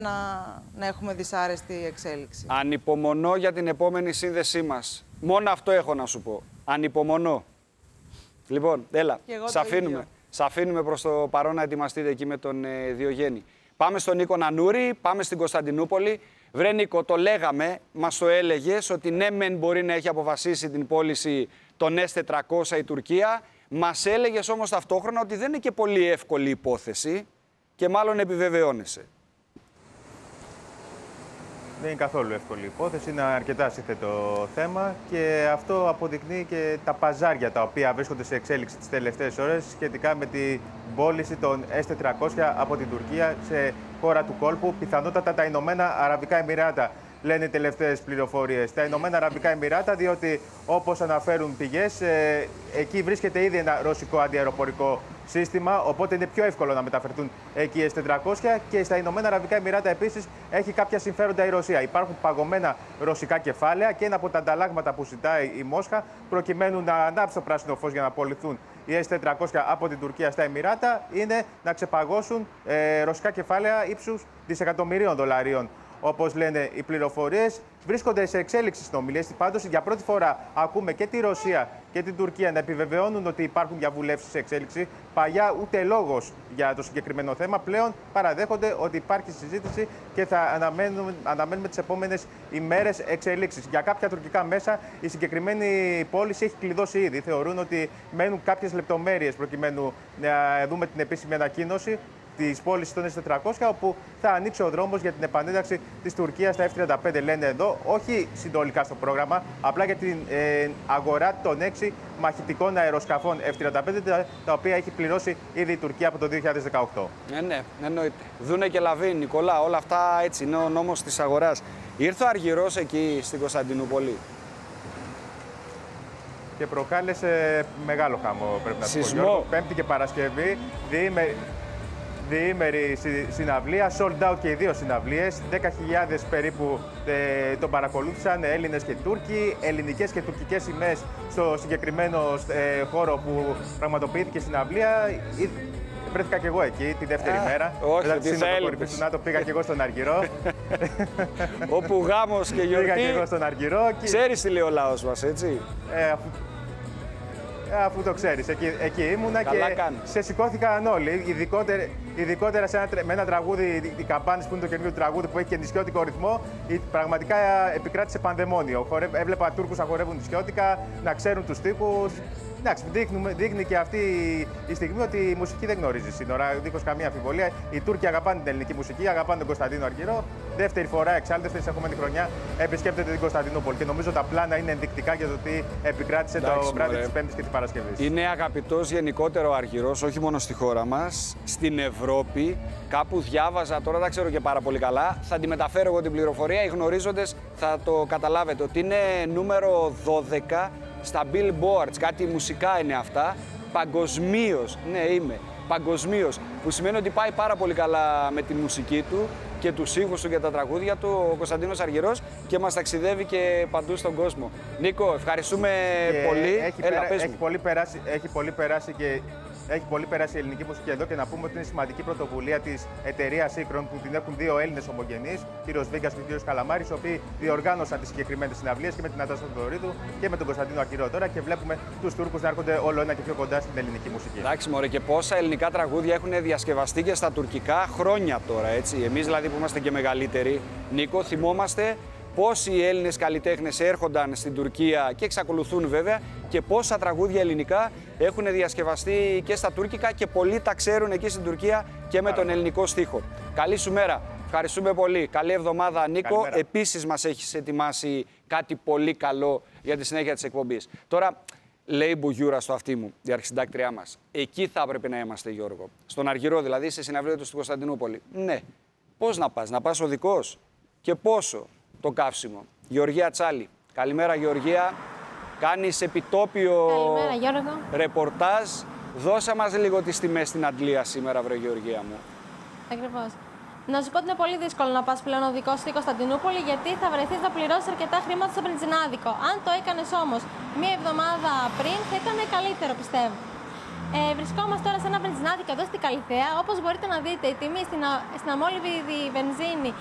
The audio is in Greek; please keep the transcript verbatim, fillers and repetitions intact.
να, να έχουμε δυσάρεστη εξέλιξη. Ανυπομονώ για την επόμενη σύνδεσή μας. Μόνο αυτό έχω να σου πω. Ανυπομονώ. Λοιπόν, έλα, σ' αφήνουμε. Σ' αφήνουμε προς το παρόν να ετοιμαστείτε εκεί με τον ε, Διογέννη. Πάμε στον Νίκο Νανούρη, πάμε στην Κωνσταντινούπολη. Βρε Νίκο, το λέγαμε, μας το έλεγες ότι ναι μεν μπορεί να έχει αποφασίσει την πώληση των ες τετρακόσια η Τουρκία. Μας έλεγες όμως ταυτόχρονα ότι δεν είναι και πολύ εύκολη υπόθεση και μάλλον επιβεβαιώνεσαι. Δεν είναι καθόλου εύκολη υπόθεση, είναι αρκετά σύνθετο θέμα και αυτό αποδεικνύει και τα παζάρια τα οποία βρίσκονται σε εξέλιξη τις τελευταίες ώρες σχετικά με την πώληση των ες τετρακόσια από την Τουρκία σε χώρα του κόλπου, πιθανότατα τα Ηνωμένα Αραβικά Εμιράτα. Λένε οι τελευταίες πληροφορίες. Τα Ηνωμένα Αραβικά Εμιράτα, διότι όπως αναφέρουν πηγές, ε, εκεί βρίσκεται ήδη ένα ρωσικό αντιαεροπορικό σύστημα, οπότε είναι πιο εύκολο να μεταφερθούν εκεί οι ες τετρακόσια και στα Ηνωμένα Αραβικά Εμιράτα επίσης έχει κάποια συμφέροντα η Ρωσία. Υπάρχουν παγωμένα ρωσικά κεφάλαια και ένα από τα ανταλλάγματα που ζητάει η Μόσχα προκειμένου να ανάψει το πράσινο φως για να πωληθούν οι ες τετρακόσια από την Τουρκία στα Εμιράτα είναι να ξεπαγώσουν ε, ρωσικά κεφάλαια ύψους δισεκατομμυρίων δολαρίων. Όπως λένε οι πληροφορίες, βρίσκονται σε εξέλιξη συνομιλίες. Πάντως, για πρώτη φορά ακούμε και τη Ρωσία και την Τουρκία να επιβεβαιώνουν ότι υπάρχουν διαβουλεύσεις σε εξέλιξη. Παλιά ούτε λόγος για το συγκεκριμένο θέμα. Πλέον παραδέχονται ότι υπάρχει συζήτηση και θα αναμένουμε, αναμένουμε τις επόμενες ημέρες εξελίξεις. Για κάποια τουρκικά μέσα, η συγκεκριμένη πώληση έχει κλειδώσει ήδη. Θεωρούν ότι μένουν κάποιες λεπτομέρειες προκειμένου να δούμε την επίσημη ανακοίνωση της πώλησης των ες τετρακόσια, όπου θα ανοίξει ο δρόμος για την επανένταξη της Τουρκίας στα εφ τριάντα πέντε, λένε εδώ, όχι συνολικά στο πρόγραμμα, απλά για την ε, αγορά των έξι μαχητικών αεροσκαφών εφ τριάντα πέντε, τα οποία έχει πληρώσει ήδη η Τουρκία από το δύο χιλιάδες δεκαοκτώ. Ναι, ναι, εννοείται. Δούνε και λαβή, Νικόλα, όλα αυτά έτσι είναι ο νόμος της αγοράς. Ήρθε ο Αργυρός εκεί στην Κωνσταντινούπολη και προκάλεσε μεγάλο χαμό, πρέπει να σου πω. Πέμπτη και Παρασκευή, διήμερη. Διήμερη συναυλία, sold out και οι δύο συναυλίες. δέκα χιλιάδες περίπου ε, τον παρακολούθησαν, Έλληνες και Τούρκοι, ελληνικές και τουρκικές σημαίες στο συγκεκριμένο ε, χώρο που πραγματοποιήθηκε η συναυλία. Βρέθηκα και εγώ εκεί τη δεύτερη Α, μέρα. Όχι, μετά τη σύνοδο κορυφής του ΝΑΤΟ πήγα και εγώ στον Αργυρό. Όπου γάμος και γιορτή. Πήγα και εγώ στον Αργυρό. Ξέρεις τι λέει ο λαός μας, έτσι. Ε, αφού... Αφού το ξέρεις, εκεί, εκεί ήμουνα. Καλά και κάνεις. Σε σηκώθηκαν όλοι, ειδικότερα, ειδικότερα σε ένα, με ένα τραγούδι, οι Καμπάνες που είναι το καινούργιο τραγούδι που έχει και νησιώτικο ρυθμό, πραγματικά επικράτησε πανδαιμόνιο. Χορεύ, έβλεπα Τούρκους να χορεύουν νησιώτικα, να ξέρουν τους στίχους. Εντάξει, δείχνουμε, δείχνει και αυτή η στιγμή ότι η μουσική δεν γνωρίζει σύνορα, δίχως καμία αμφιβολία. Οι Τούρκοι αγαπάνε την ελληνική μουσική, αγαπάνε τον Κωνσταντίνο Αργυρό. Δεύτερη φορά, εξάλλου, δεύτερη εισερχόμενη χρονιά επισκέπτεται την Κωνσταντινούπολη. Και νομίζω τα πλάνα είναι ενδεικτικά για το τι επικράτησε Εντάξει, το βράδυ της Πέμπτης και της Παρασκευής. Είναι αγαπητός γενικότερα ο Αργυρός, όχι μόνο στη χώρα μας, στην Ευρώπη. Κάπου διάβαζα, τώρα δεν ξέρω και πάρα πολύ καλά. Θα τη μεταφέρω εγώ την πληροφορία. Οι γνωρίζοντες θα το καταλάβετε ότι είναι νούμερο δώδεκα στα Billboards, κάτι μουσικά είναι αυτά, παγκοσμίως, ναι είμαι, παγκοσμίως, που σημαίνει ότι πάει πάρα πολύ καλά με τη μουσική του και τους ήχους του και τα τραγούδια του ο Κωνσταντίνος Αργυρός και μας ταξιδεύει και παντού στον κόσμο. Νίκο, ευχαριστούμε και πολύ. Έχει, Έλα, περα, πες έχει, μου. πολύ περάσει, έχει πολύ περάσει και... Έχει πολύ περάσει η ελληνική μουσική εδώ και να πούμε ότι είναι σημαντική πρωτοβουλία της εταιρείας Σύγκρον που την έχουν δύο Έλληνες ομογενείς, κ. Βίγκας και κ. Καλαμάρης, οι οποίοι διοργάνωσαν τις συγκεκριμένες συναυλίες και με την Νατάσα Θοδωρίδου και με τον Κωνσταντίνο Αργυρό τώρα και βλέπουμε τους Τούρκους να έρχονται όλο ένα και πιο κοντά στην ελληνική μουσική. Εντάξει, μωρέ, και πόσα ελληνικά τραγούδια έχουν διασκευαστεί και στα τουρκικά χρόνια τώρα, έτσι. Εμείς δηλαδή που είμαστε και μεγαλύτεροι, Νίκο, θυμόμαστε πόσοι Έλληνες καλλιτέχνες έρχονταν στην Τουρκία και εξακολουθούν βέβαια και πόσα τραγούδια ελληνικά έχουν διασκευαστεί και στα τουρκικά και πολλοί τα ξέρουν εκεί στην Τουρκία και με τον ελληνικό στίχο. Καλή σου μέρα. Ευχαριστούμε πολύ. Καλή εβδομάδα, Νίκο. Καλημέρα. Επίσης μας έχεις ετοιμάσει κάτι πολύ καλό για τη συνέχεια της εκπομπής. Τώρα, λέει η Μπουγιούρα στο αυτί μου, η αρχισυντάκτριά μας. Εκεί θα έπρεπε να είμαστε, Γιώργο. Στον Αργυρό, δηλαδή, σε συναυλία του στην Κωνσταντινούπολη. Ναι. Πώς να πας, να πας οδικός και πόσο το καύσιμο. Γεωργία Τσάλη. Καλημέρα, Γεωργία. Κάνεις επιτόπιο Καλημέρα, Γιώργο. ρεπορτάζ. Δώσα μας λίγο τις τιμές στην Αντλία σήμερα, βρε Γεωργία μου. Ακριβώς. Να σου πω ότι είναι πολύ δύσκολο να πας πλέον οδικός στην Κωνσταντινούπολη, γιατί θα βρεθείς να πληρώσεις αρκετά χρήματα στο μπενζινάδικο. Αν το έκανες όμως μία εβδομάδα πριν, θα ήταν καλύτερο, πιστεύω. Ε, βρισκόμαστε τώρα σε ένα βενζινάδικο εδώ στην Καλιθέα. Όπως μπορείτε να δείτε, η τιμή στην, στην αμόλυβη βενζίνη